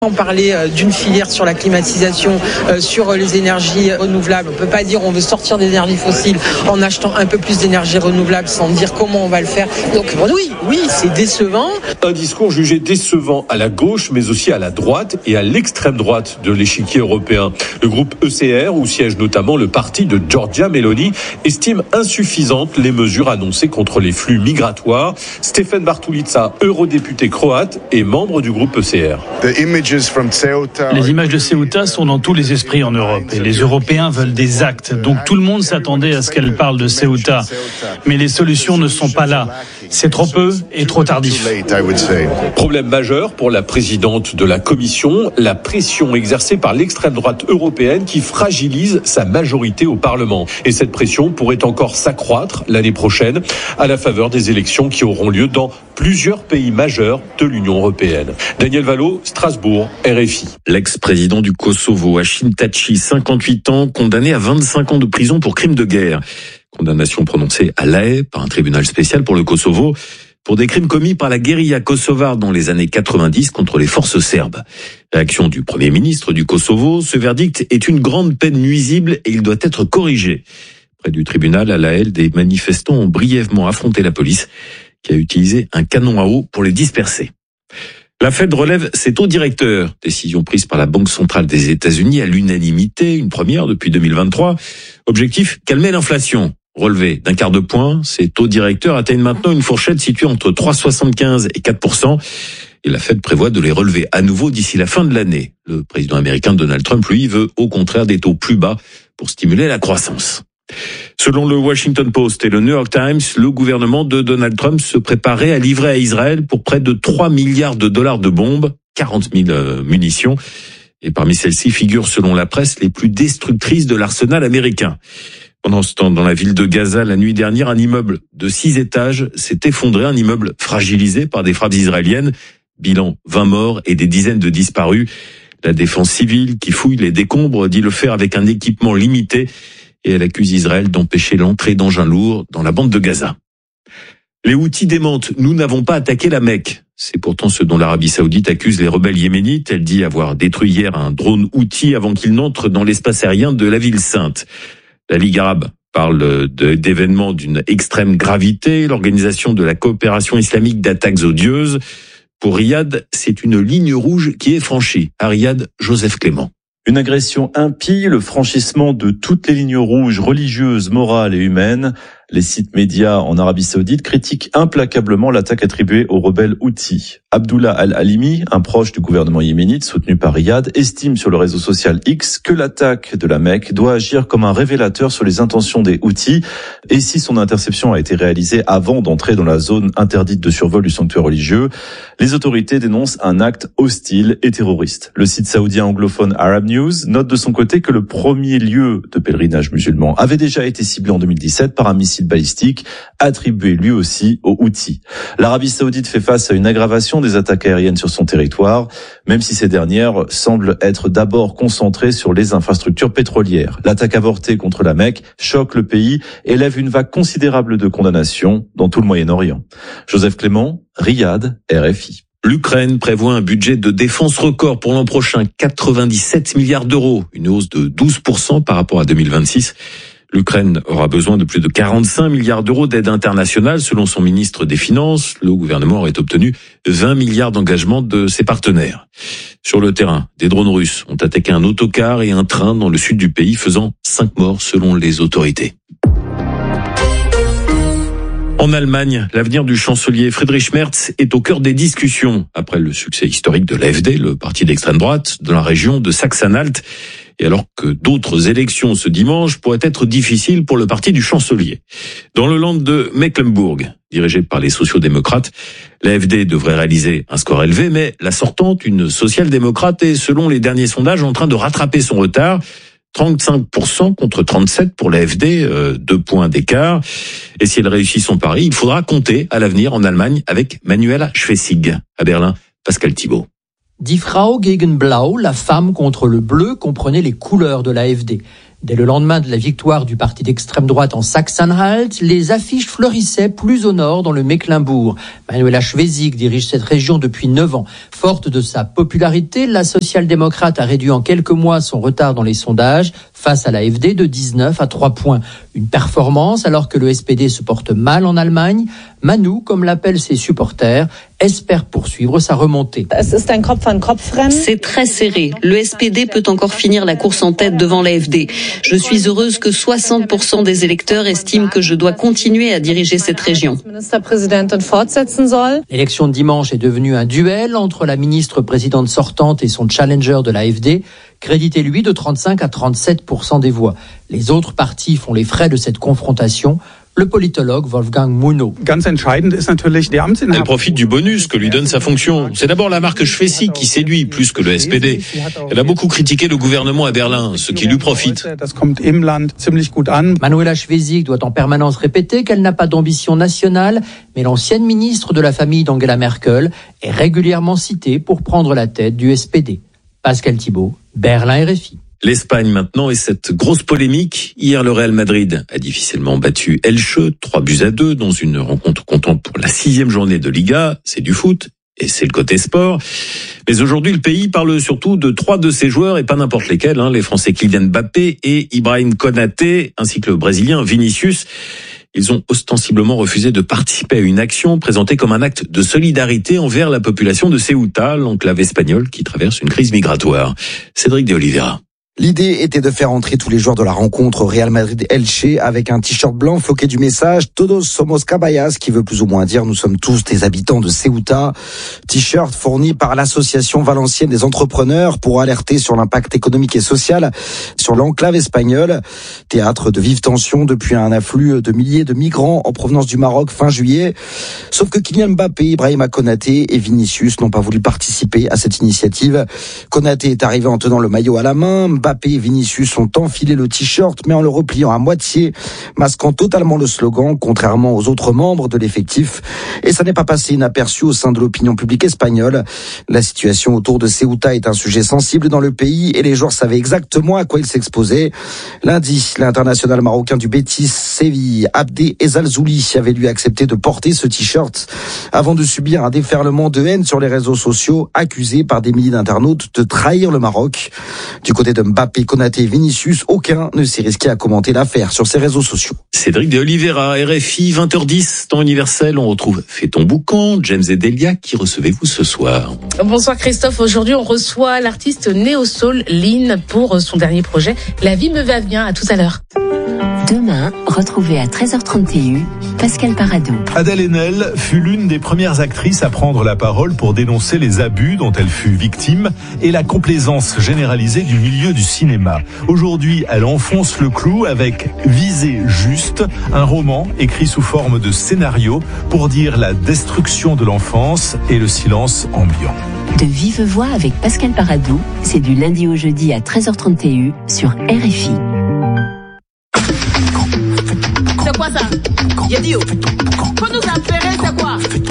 On parlait d'une filière sur la climatisation, sur les énergies renouvelables. On ne peut pas dire on veut sortir des énergies fossiles en achetant un peu plus d'énergie renouvelable sans dire comment on va le faire. Donc oui, c'est décevant. Un discours jugé décevant à la gauche, mais aussi à la droite et à l'extrême droite de l'échiquier européen. Le groupe ECR, où siège notamment le parti de Giorgia Meloni, estime insuffisantes les mesures annoncées contre les flux migratoires. Stéphane Bartulica, eurodéputé croate et membre du groupe ECR. Les images de Ceuta sont dans tous les esprits en Europe et les Européens veulent des actes. Donc tout le monde s'attendait à ce qu'elle parle de Ceuta. Mais les solutions ne sont pas là. C'est trop peu et trop tardif. Problème majeur pour la présidente de la Commission, la pression exercée par l'extrême droite européenne qui fragilise sa majorité au Parlement. Et cette pression pourrait encore s'accroître l'année prochaine à la faveur des élections qui auront lieu dans plusieurs pays majeurs de l'Union européenne. Daniel Valo, Strasbourg, RFI. L'ex-président du Kosovo, Hashim Thaçi, 58 ans, condamné à 25 ans de prison pour crime de guerre. Condamnation prononcée à La Haye par un tribunal spécial pour le Kosovo pour des crimes commis par la guérilla kosovarde dans les années 90 contre les forces serbes. Réaction du Premier ministre du Kosovo, ce verdict est une grande peine nuisible et il doit être corrigé. Près du tribunal à La Haye, des manifestants ont brièvement affronté la police qui a utilisé un canon à eau pour les disperser. La Fed relève ses taux directeurs. Décision prise par la Banque centrale des États-Unis à l'unanimité, une première depuis 2023. Objectif, calmer l'inflation. Relevé d'un quart de point, ces taux directeurs atteignent maintenant une fourchette située entre 3,75 et 4%. Et la Fed prévoit de les relever à nouveau d'ici la fin de l'année. Le président américain Donald Trump, lui, veut au contraire des taux plus bas pour stimuler la croissance. Selon le Washington Post et le New York Times, le gouvernement de Donald Trump se préparait à livrer à Israël pour près de 3 milliards de dollars de bombes, 40 000 munitions. Et parmi celles-ci figurent, selon la presse, les plus destructrices de l'arsenal américain. Pendant ce temps, dans la ville de Gaza, la nuit dernière, un immeuble de 6 étages s'est effondré, un immeuble fragilisé par des frappes israéliennes. Bilan, 20 morts et des dizaines de disparus. La défense civile, qui fouille les décombres, dit le faire avec un équipement limité. Et elle accuse Israël d'empêcher l'entrée d'engins lourds dans la bande de Gaza. Les Houthis démentent, nous n'avons pas attaqué la Mecque. C'est pourtant ce dont l'Arabie Saoudite accuse les rebelles yéménites. Elle dit avoir détruit hier un drone Houthi avant qu'il n'entre dans l'espace aérien de la ville sainte. La Ligue arabe parle d'événements d'une extrême gravité, l'organisation de la coopération islamique d'attaques odieuses. Pour Riyad, c'est une ligne rouge qui est franchie. À Riyad, Joseph Clément. Une agression impie, le franchissement de toutes les lignes rouges religieuses, morales et humaines. Les sites médias en Arabie Saoudite critiquent implacablement l'attaque attribuée aux rebelles Houthis. Abdullah Al-Halimi, un proche du gouvernement yéménite soutenu par Riyad, estime sur le réseau social X que l'attaque de la Mecque doit agir comme un révélateur sur les intentions des Houthis. Et si son interception a été réalisée avant d'entrer dans la zone interdite de survol du sanctuaire religieux, les autorités dénoncent un acte hostile et terroriste. Le site saoudien anglophone Arab News note de son côté que le premier lieu de pèlerinage musulman avait déjà été ciblé en 2017 par un missile balistique attribué lui aussi aux Houthis. L'Arabie Saoudite fait face à une aggravation des attaques aériennes sur son territoire, même si ces dernières semblent être d'abord concentrées sur les infrastructures pétrolières. L'attaque avortée contre la Mecque choque le pays et lève une vague considérable de condamnations dans tout le Moyen-Orient. Joseph Clément, Riyad, RFI. L'Ukraine prévoit un budget de défense record pour l'an prochain, 97 milliards d'euros, une hausse de 12% par rapport à 2026. L'Ukraine aura besoin de plus de 45 milliards d'euros d'aide internationale, selon son ministre des Finances. Le gouvernement aurait obtenu 20 milliards d'engagements de ses partenaires. Sur le terrain, des drones russes ont attaqué un autocar et un train dans le sud du pays, faisant 5 morts selon les autorités. En Allemagne, l'avenir du chancelier Friedrich Merz est au cœur des discussions. Après le succès historique de l'AfD, le parti d'extrême droite, dans la région de Saxe-Anhalt, et alors que d'autres élections ce dimanche pourraient être difficiles pour le parti du chancelier. Dans le land de Mecklembourg, dirigé par les sociaux-démocrates, l'AfD devrait réaliser un score élevé, mais la sortante, une social-démocrate, est selon les derniers sondages en train de rattraper son retard. 35% contre 37% pour l'AfD, 2 points d'écart. Et si elle réussit son pari, il faudra compter à l'avenir en Allemagne avec Manuela Schwesig. À Berlin, Pascal Thibault. Die Frau gegen Blau, la femme contre le bleu, comprenait les couleurs de l'AfD. Dès le lendemain de la victoire du parti d'extrême droite en Sachsen-Anhalt, les affiches fleurissaient plus au nord dans le Mecklembourg. Manuela Schwesig dirige cette région depuis 9 ans. Forte de sa popularité, la social-démocrate a réduit en quelques mois son retard dans les sondages face à l'AfD de 19 à 3 points. Une performance alors que le SPD se porte mal en Allemagne. Manu, comme l'appellent ses supporters, espère poursuivre sa remontée. C'est très serré. Le SPD peut encore finir la course en tête devant l'AfD. Je suis heureuse que 60% des électeurs estiment que je dois continuer à diriger cette région. L'élection de dimanche est devenue un duel entre la ministre présidente sortante et son challenger de l'AfD, crédité lui de 35 à 37% des voix. Les autres partis font les frais de cette confrontation. Le politologue Wolfgang Muno. Elle profite du bonus que lui donne sa fonction. C'est d'abord la marque Schwesig qui séduit plus que le SPD. Elle a beaucoup critiqué le gouvernement à Berlin, ce qui lui profite. Manuela Schwesig doit en permanence répéter qu'elle n'a pas d'ambition nationale, mais l'ancienne ministre de la famille d'Angela Merkel est régulièrement citée pour prendre la tête du SPD. Pascal Thibault, Berlin RFI. L'Espagne maintenant et cette grosse polémique. Hier, le Real Madrid a difficilement battu Elche, 3-2 dans une rencontre comptante pour la 6e journée de Liga. C'est du foot et c'est le côté sport. Mais aujourd'hui, le pays parle surtout de 3 de ses joueurs et pas n'importe lesquels. Les Français Kylian Mbappé et Ibrahim Konaté, ainsi que le Brésilien Vinicius. Ils ont ostensiblement refusé de participer à une action présentée comme un acte de solidarité envers la population de Ceuta, l'enclave espagnole qui traverse une crise migratoire. Cédric de Oliveira. L'idée était de faire entrer tous les joueurs de la rencontre Real Madrid-Elche avec un t-shirt blanc floqué du message « Todos somos caballas » qui veut plus ou moins dire « Nous sommes tous des habitants de Ceuta ». T-shirt fourni par l'association valencienne des entrepreneurs pour alerter sur l'impact économique et social sur l'enclave espagnole. Théâtre de vives tensions depuis un afflux de milliers de migrants en provenance du Maroc fin juillet. Sauf que Kylian Mbappé, Ibrahima Konaté et Vinicius n'ont pas voulu participer à cette initiative. Konaté est arrivé en tenant le maillot à la main. Mbappé et Vinicius ont enfilé le t-shirt, mais en le repliant à moitié, masquant totalement le slogan, contrairement aux autres membres de l'effectif. Et ça n'est pas passé inaperçu au sein de l'opinion publique espagnole. La situation autour de Ceuta est un sujet sensible dans le pays et les joueurs savaient exactement à quoi ils s'exposaient. Lundi, l'international marocain du Betis, Séville, Abdé Ezalzouli, avait lui accepté de porter ce t-shirt avant de subir un déferlement de haine sur les réseaux sociaux, accusé par des milliers d'internautes de trahir le Maroc. Du côté de Mbappé, Konaté et Vinicius, aucun ne s'est risqué à commenter l'affaire sur ses réseaux sociaux. Cédric de Oliveira, RFI, 20h10, temps universel. On retrouve Fais ton boucan, James et Delia. Qui recevez-vous ce soir? Bonsoir Christophe. Aujourd'hui, on reçoit l'artiste néo-soul Lynn pour son dernier projet. La vie me va bien. À tout à l'heure. Demain, retrouvez à 13h30 TU, Pascal Paradou. Adèle Haenel fut l'une des premières actrices à prendre la parole pour dénoncer les abus dont elle fut victime et la complaisance généralisée du milieu du cinéma. Aujourd'hui, elle enfonce le clou avec Viser juste, un roman écrit sous forme de scénario pour dire la destruction de l'enfance et le silence ambiant. De vive voix avec Pascal Paradou, c'est du lundi au jeudi à 13h30 TU sur RFI. C'est quoi ça? J'ai dit, faut nous appeler, c'est quoi?